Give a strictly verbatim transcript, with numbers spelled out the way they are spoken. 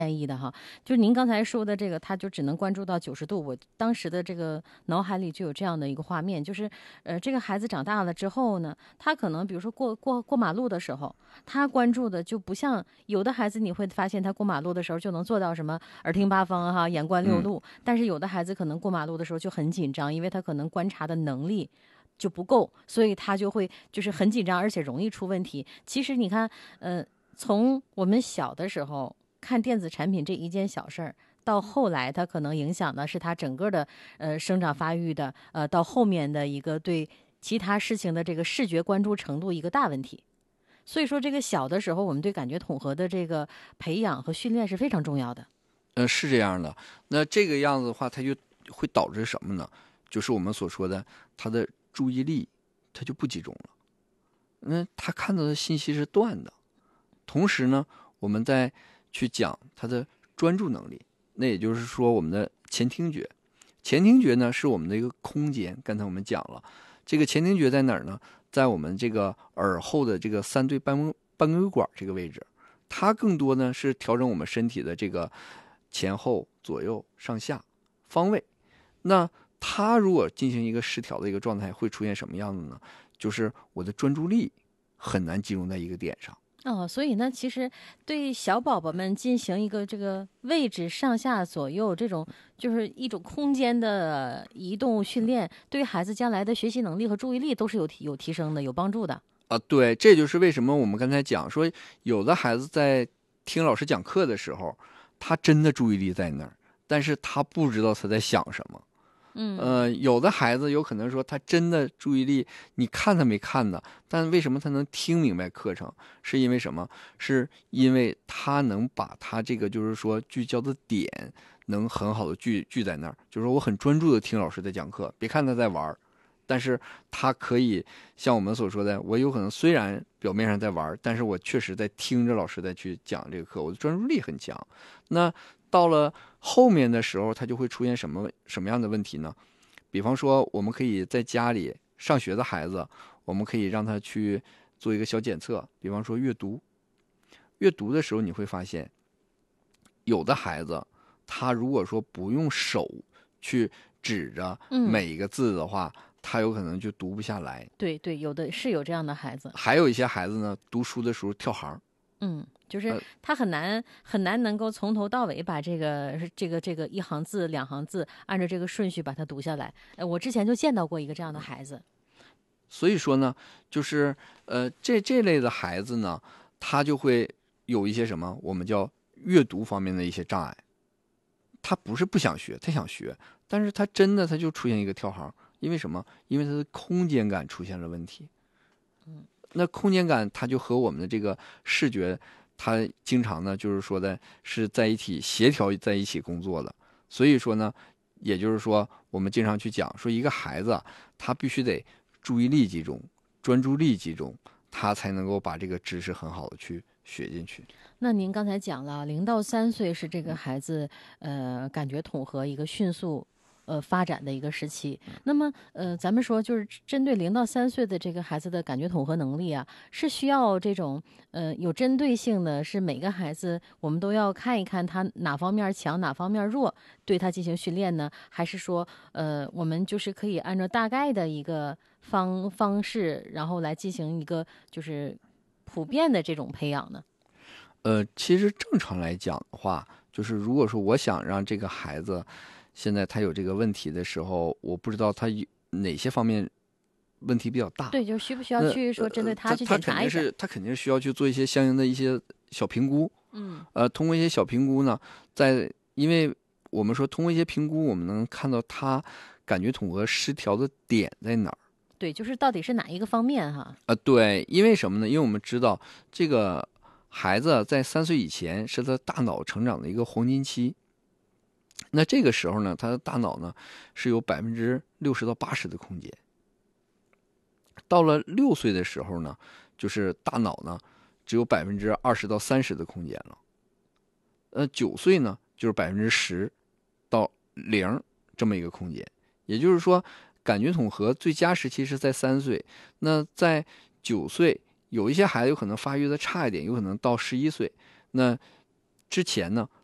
建议的哈，就是您刚才说的这个，他就只能关注到九十度。我当时的这个脑海里就有这样的一个画面，就是，呃，这个孩子长大了之后呢，他可能比如说过过过马路的时候，他关注的就不像有的孩子，你会发现他过马路的时候就能做到什么耳听八方哈，眼观六路， 嗯， 但是有的孩子可能过马路的时候就很紧张，因为他可能观察的能力就不够，所以他就会就是很紧张，而且容易出问题。其实你看，呃，从我们小的时候看电子产品这一件小事儿，到后来它可能影响的是他整个的呃生长发育的呃到后面的一个对其他事情的这个视觉关注程度一个大问题。所以说，这个小的时候，我们对感觉统合的这个培养和训练是非常重要的。 呃，是这样的。那这个样子的话，它就会导致什么呢？就是我们所说的，他的注意力他就不集中了。那他看到的信息是断的。同时呢，我们再去讲他的专注能力，那也就是说我们的前听觉。前听觉呢是我们的一个空间，刚才我们讲了，这个前听觉在哪儿呢？在我们这个耳后的这个三对半根半根管这个位置，它更多呢是调整我们身体的这个前后左右上下方位。那它如果进行一个失调的一个状态，会出现什么样子呢？就是我的专注力很难集中在一个点上。 哦，所以呢，其实对小宝宝们进行一个这个位置上下左右这种，就是一种空间的移动训练，对于孩子将来的学习能力和注意力都是有提有提升的，有帮助的。 啊，对，这就是为什么我们刚才讲说，有的孩子在听老师讲课的时候，他真的注意力在那儿，但是他不知道他在想什么。 嗯。 呃，有的孩子有可能说他真的注意力，你看他没看呢，但为什么他能听明白课程？是因为什么？是因为他能把他这个就是说聚焦的点能很好的聚聚在那儿，就是说我很专注的听老师在讲课，别看他在玩儿，但是他可以像我们所说的，我有可能虽然表面上在玩，但是我确实在听着老师在去讲这个课，我的专注力很强。那到了后面的时候，它就会出现什么什么样的问题呢？比方说，我们可以在家里上学的孩子，我们可以让他去做一个小检测，比方说阅读。阅读的时候，你会发现，有的孩子他如果说不用手去指着嗯， 每一个字的话，他有可能就读不下来。 对对，有的是有这样的孩子。 还有一些孩子呢，读书的时候跳行。 嗯，就是呃， 他很难很难能够从头到尾把这个这个这个一行字两行字按照这个顺序把它读下来。呃，我之前就见到过一个这样的孩子。 所以说呢，就是呃，这这类的孩子呢，他就会有一些什么，我们叫阅读方面的一些障碍。他不是不想学，他想学，但是他真的他就出现一个跳行，因为什么？因为他的空间感出现了问题。 嗯， 那空间感它就和我们的这个视觉，它经常呢就是说的是在一起协调在一起工作的。所以说呢，也就是说我们经常去讲说一个孩子啊，他必须得注意力集中、专注力集中，他才能够把这个知识很好的去学进去。 那您刚才讲了，零到三岁是这个孩子呃感觉统合一个迅速呃发展的一个时期。那么呃，咱们说就是针对零到三岁的这个孩子的感觉统合能力啊，是需要这种呃有针对性的，是每个孩子我们都要看一看他哪方面强，哪方面弱，对他进行训练呢？还是说呃我们就是可以按照大概的一个方方式，然后来进行一个就是普遍的这种培养呢？ 呃，其实正常来讲的话，就是如果说我想让这个孩子现在他有这个问题的时候，我不知道他有哪些方面问题比较大。 对，就是需不需要那去说针对呃，他他去他肯定检查一下？ 是他肯定需要去做一些相应的一些小评估。 嗯， 呃，通过一些小评估呢，在因为我们说通过一些评估，我们能看到他感觉统合失调的点在哪儿。 对，就是到底是哪一个方面哈？ 啊，对，因为什么呢？因为我们知道这个孩子在三岁以前是他大脑成长的一个黄金期。那这个时候呢，他的大脑呢是有百分之六十到八十的空间。到了六岁的时候呢，就是大脑呢只有百分之二十到三十的空间了。呃，九岁呢就是百分之十到零这么一个空间。也就是说，感觉统合最佳时期是在三岁，那在九岁，有一些孩子有可能发育的差一点，有可能到十一岁。那之前呢，